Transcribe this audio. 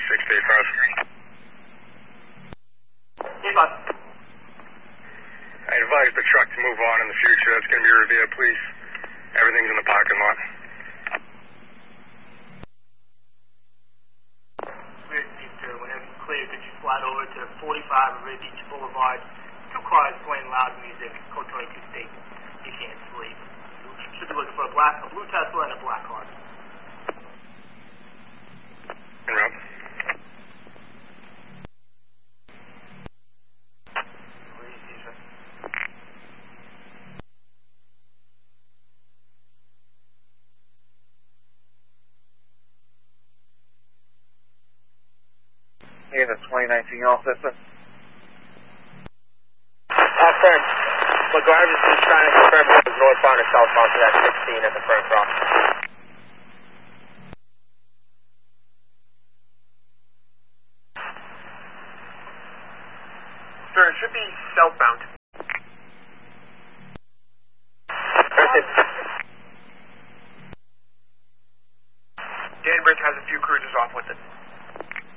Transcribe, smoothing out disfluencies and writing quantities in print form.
Hey, boss. I advise the truck to move on in the future. That's going to be Revere Police. Everything's in the parking lot. Clear, sir. Whenever you clear, could you slide over to 45 Red Beach Boulevard? Two cars playing loud music. Code 22 state. You can't sleep. You should be looking for a blue Tesla and a black car. And Rob? Hey, the 2019 all system. Firm. McGarvis is trying to confirm if it was northbound or southbound to that 16 at the front cross. Sir, it should be southbound. Danbury has a few cruisers off with it.